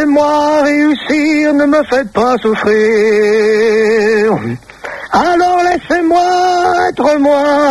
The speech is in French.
laissez-moi réussir, ne me faites pas souffrir. Alors laissez-moi être moi,